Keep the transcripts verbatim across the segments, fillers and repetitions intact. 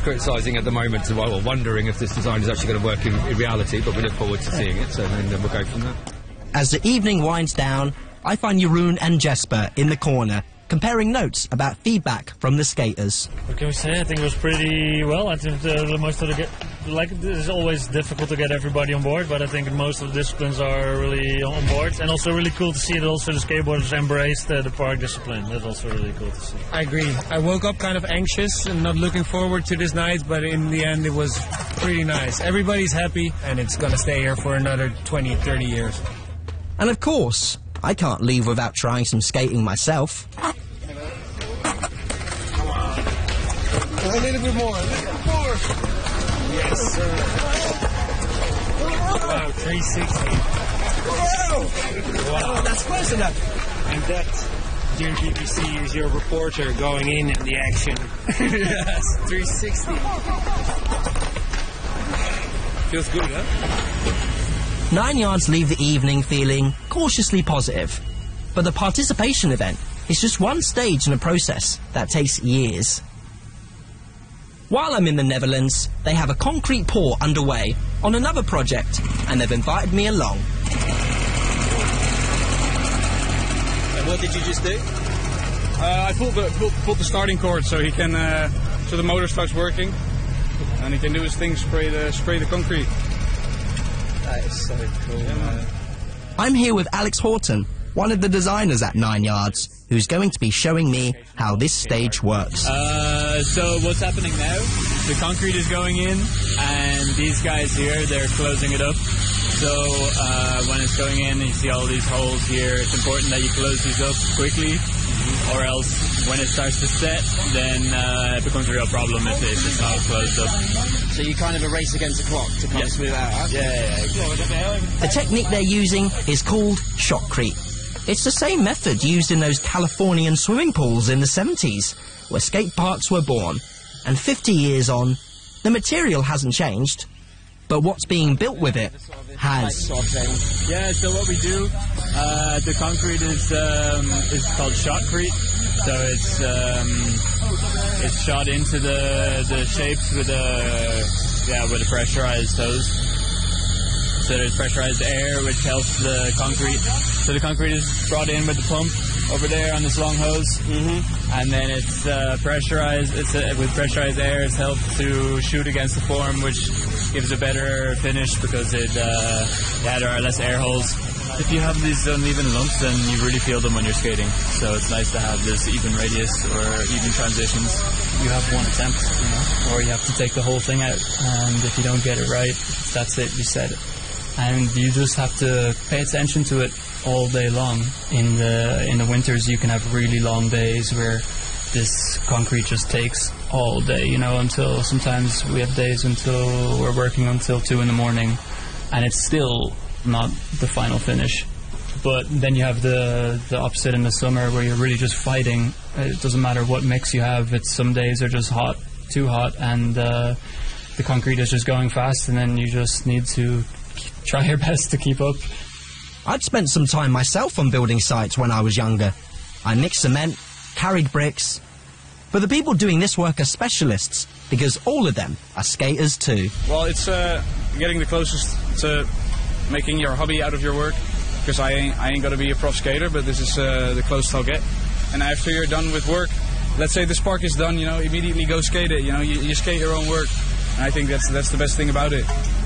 criticising at the moment, well, wondering if this design is actually going to work in, in reality, but we look forward to seeing it, so then we'll go from there. As the evening winds down, I find Jeroen and Jesper in the corner, comparing notes about feedback from the skaters. What can we say? I think it was pretty well. I think the, the most of the get, like it's always difficult to get everybody on board, but I think most of the disciplines are really on board, and also really cool to see that also the skateboarders embraced uh, the park discipline. That's also really cool to see. I agree. I woke up kind of anxious and not looking forward to this night, but in the end it was pretty nice. Everybody's happy, and it's gonna stay here for another twenty, thirty years. And of course, I can't leave without trying some skating myself. A little bit more, a little bit more. Yes, sir. Wow, three sixty. Wow. Wow, that's close enough. And that, dear G B C, is your reporter going in in the action. Yes, three sixty. Feels good, huh? Nine Yards leave the evening feeling cautiously positive. But the participation event is just one stage in a process that takes years. While I'm in the Netherlands, they have a concrete pour underway on another project, and they've invited me along. And what did you just do? Uh, I pulled the, pulled, pulled the starting cord so he can, uh, so the motor starts working, and he can do his thing, spray the spray the concrete. That is so cool. Yeah, man. I'm here with Alex Horton, one of the designers at Nine Yards, who's going to be showing me how this stage works. Uh, so what's happening now? The concrete is going in, and these guys here, they're closing it up. So uh, when it's going in, you see all these holes here. It's important that you close these up quickly, or else when it starts to set, then uh, it becomes a real problem if it's not closed up. So you kind of a race against the clock to kind yeah. of smooth out, huh? Yeah, yeah, yeah. The technique they're using is called shotcrete. It's the same method used in those Californian swimming pools in the seventies, where skate parks were born. And fifty years on, the material hasn't changed, but what's being built with it has. Yeah, so what we do, uh, the concrete is um, is called shotcrete. So it's um, it's shot into the the shapes with a yeah with a pressurized hose. So there's pressurized air which helps the concrete. So the concrete is brought in with the pump over there on this long hose, mm-hmm. and then it's uh, pressurized. It's uh, with pressurized air. It's helped to shoot against the form, which gives a better finish because it uh, yeah there are less air holes. If you have these uneven lumps, then you really feel them when you're skating. So it's nice to have this even radius or even transitions. You have one attempt, you know, or you have to take the whole thing out, and if you don't get it right, that's it. You said it. And you just have to pay attention to it all day long. In the in the winters, you can have really long days where this concrete just takes all day, you know, until sometimes we have days until we're working until two in the morning, and it's still not the final finish. But then you have the the opposite in the summer where you're really just fighting. It doesn't matter what mix you have. It's some days are just hot, too hot, and uh, the concrete is just going fast, and then you just need to try your best to keep up. I'd spent some time myself on building sites when I was younger. I mixed cement, carried bricks. But the people doing this work are specialists, because all of them are skaters too. Well, it's uh, getting the closest to making your hobby out of your work, because I ain't, I ain't got to be a pro skater, but this is uh, the closest I'll get. And after you're done with work, let's say this park is done, you know, immediately go skate it, you know, you, you skate your own work. And I think that's that's the best thing about it.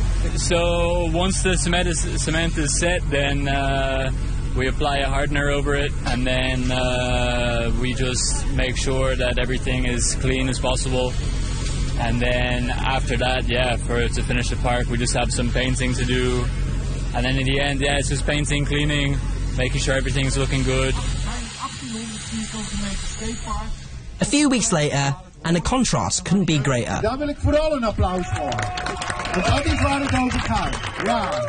So once the cement is, cement is set, then uh, we apply a hardener over it, and then uh, we just make sure that everything is clean as possible. And then after that, yeah, for to finish the park, we just have some painting to do. And then in the end, yeah, it's just painting, cleaning, making sure everything's looking good. A few weeks later, and the contrast couldn't be greater. Daar wil ik vooral een applaus voor. Want dat is waar het over gaat. Ja.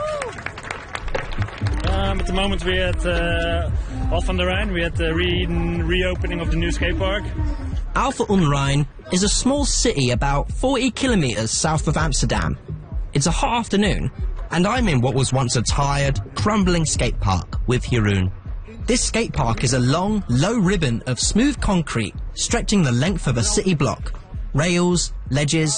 Um, at the moment we're at uh, Alphen aan de Rijn. We're at the re reopening of the new skate park. Alphen aan de Rijn is a small city about forty kilometres south of Amsterdam. It's a hot afternoon, and I'm in what was once a tired, crumbling skate park with Jeroen. This skate park is a long, low ribbon of smooth concrete stretching the length of a city block. Rails, ledges,